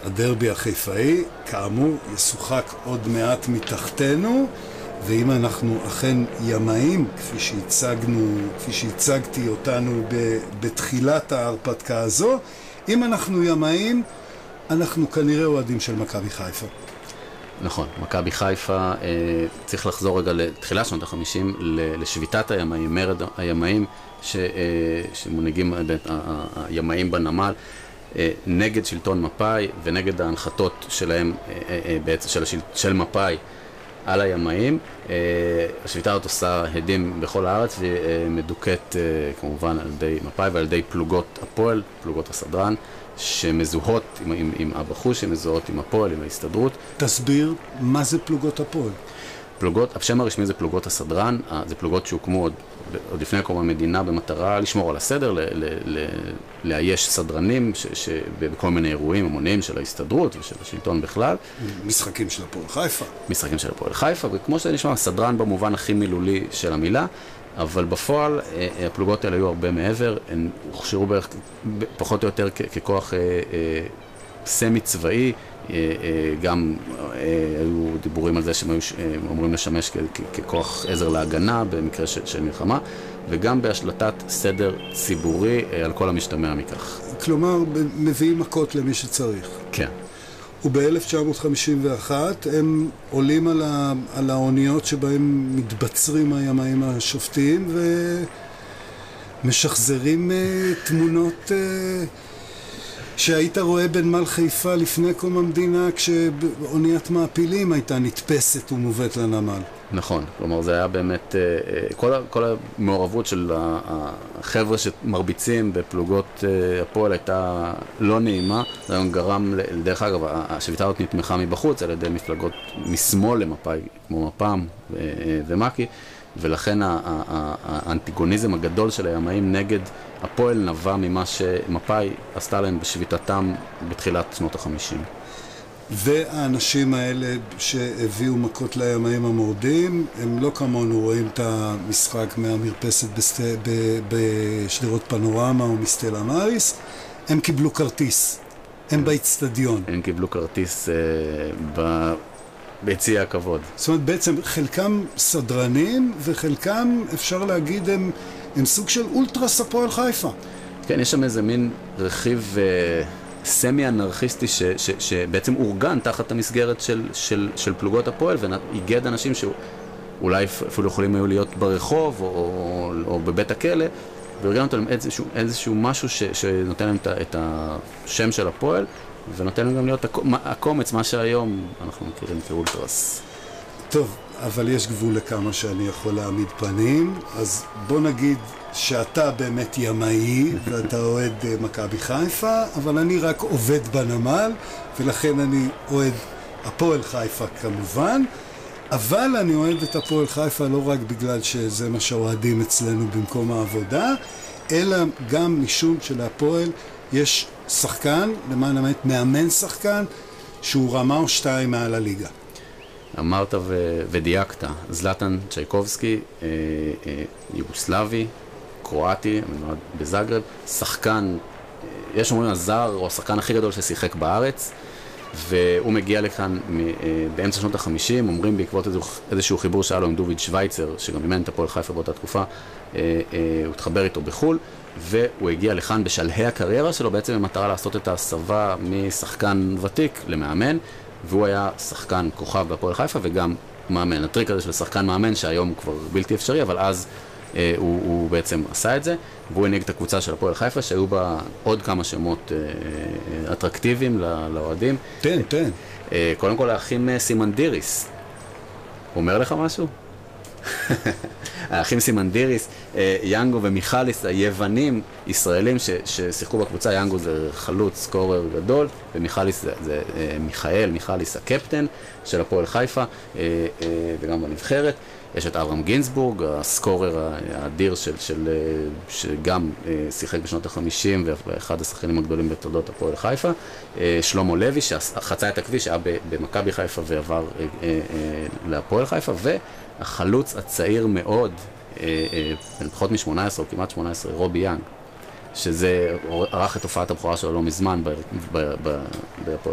הדרבי החיפאי, כאמור, ישוחק עוד מעט מתחתנו, ואם אנחנו אכן ימאים, כפי שהצגתי אותנו בתחילת ההרפתקה הזו, אם אנחנו ימאים, אנחנו כנראה אוהדים של מכבי חיפה. נכון, מכבי חיפה צריך לחזור רגע לתחילת שנות ה-50, לשביתת הימאים, מרד הימאים שמונהגים הימאים בנמל, נגד שלטון מפא"י ונגד ההנחתות שלהם, בעצם של מפא"י על הימאים. השביתה הזאת עושה הדים בכל הארץ ומדוקת כמובן על ידי מפא"י ועל ידי פלוגות הפועל, פלוגות הסדרן, שמזוהות עם אבא חוש, שמזוהות עם הפועל, עם ההסתדרות. תסביר מה זה פלוגות הפועל. השם הרשמי זה פלוגות הסדרן, זה פלוגות שהוקמו עוד לפני קום המדינה במטרה לשמור על הסדר, לאייש סדרנים בכל מיני אירועים המוניים של ההסתדרות ושל השלטון בכלל. משחקים של הפועל חיפה. משחקים של הפועל חיפה, וכמו שזה נשמע, סדרן במובן הכי מילולי של המילה, אבל בפועל הפלוגות האלה היו הרבה מעבר, הן הוכשרו בערך פחות או יותר ככוח סמי צבאי, גם היו דיבורים על זה שהם היו אמורים לשמש ככוח עזר להגנה במקרה של מלחמה, וגם בהשלטת סדר ציבורי על כל המשתמע מכך. כלומר, מביאים מכות למי שצריך. כן. וב-1951 הם עולים על האוניות שבהם מתבצרים הימאים השופטים ומשחזרים תמונות שהיית רואה בנמל חיפה לפני קום המדינה, כשאוניית מעפילים הייתה נתפסת ומובאת לנמל. נכון, כלומר זה היה באמת, כל המעורבות של החבר'ה שמרביצים בפלוגות הפועל הייתה לא נעימה. זה גרם, דרך אגב, השביתה הזאת נתמכה מבחוץ על ידי מפלגות משמאל למפא"י, כמו מפ"ם ומק"י, ולכן האנטיגוניזם הגדול של הימאים נגד הפועל נבע ממה שמפא"י עשתה להם בשביתתם בתחילת שנות ה-50. והאנשים האלה שהביאו מכות לימאים המורדים, הם לא כמונו רואים את המשחק מהמרפסת בשדרות פנורמה או מסטלה מאריס, הם קיבלו כרטיס, הם באצטדיון. הם קיבלו כרטיס ביציע הכבוד. זאת אומרת, בעצם חלקם סדרנים וחלקם, אפשר להגיד, הם סוג של אולטרס הפועל חיפה. כן, יש שם איזה מין רכיב סמי-אנרכיסטי שבעצם אורגן תחת המסגרת של פלוגות הפועל, והיגד אנשים שאולי אפילו יכולים היו להיות ברחוב או בבית הכלא, ואורגן אותם איזשהו משהו שנותן להם את השם של הפועל, ונותן להם גם להיות הקומץ, מה שהיום אנחנו מכירים כאולטרס. טוב, אבל יש גבול לכמה שאני יכול להעמיד פנים, אז בוא נגיד שאתה באמת ימאי, ואתה אוהד מכבי חיפה, אבל אני רק עובד בנמל, ולכן אני אוהד הפועל חיפה כמובן, אבל אני אוהד את הפועל חיפה לא רק בגלל שזה מה שאוהדים אצלנו במקום העבודה, אלא גם משום שלהפועל יש שחקן, למען האמת מאמן שחקן, שהוא רמה או שתיים מעל הליגה. אמרת ודייקת, זלטן צ'ייקובסקי, יוגוסלבי, קרואטי, בזאגרב, שחקן, יש אומרים הזר או השחקן הכי גדול ששיחק בארץ, והוא מגיע לכאן באמצע שנות ה-50, אומרים בעקבות איזשהו חיבור שהיה לו עם דוביד שוויצר, שגם אימן את הפועל חיפה באותה תקופה, הוא התחבר איתו בחול, והוא הגיע לכאן בשלהי הקריירה שלו, בעצם במטרה לעשות את ההסבה משחקן ותיק למאמן, והוא היה שחקן כוכב בהפועל חיפה וגם מאמן. הטריק הזה של שחקן מאמן שהיום הוא כבר בלתי אפשרי, אבל אז הוא בעצם עשה את זה, והוא הנהיג את הקבוצה של הפועל חיפה, שהיו בה עוד כמה שמות אטרקטיביים לאוהדים. תן. קודם כל האחים סימנדיריס. אומר לך משהו? האחים סימנדיריס, יאנגו ומיכליס, היוונים ישראלים ששיחקו בקבוצה. יאנגו זה חלוץ, סקורר גדול, ומיכליס זה מיכליס הקפטן של הפועל חיפה, וגם בנבחרת. יש את אברהם גינסבורג, הסקורר האדיר שגם שיחק בשנות ה-50 ואחד השחקנים הגדולים בתולדות הפועל חיפה. שלמה לוי שחצה את הכביש, היה במכבי חיפה ועבר להפועל חיפה, והחלוץ הצעיר מאוד, פחות מ-18 או כמעט 18, רובי יאנג, שזה ערך את הופעת הבכורה שלו לא מזמן בהפועל